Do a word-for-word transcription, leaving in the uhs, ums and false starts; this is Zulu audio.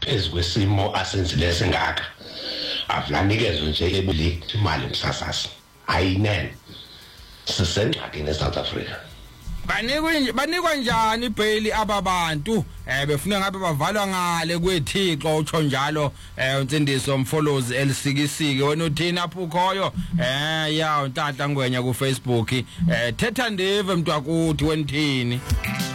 phezu kwesimo asenzile sengaka avulanikezwe nje ebili imali emsasasa ayinene sisengxaki neSouth Africa. Banikwe banikwa njani ibail ababantu eh befuna ngabe bavalwa ngale kwethixo utsho njalo eh uNsindiso Mfolozi elisikisike wena uthini apho ukhoyo eh ya untata ngwenya ku Facebook eh thetha ndive mntwakuthi wenithini.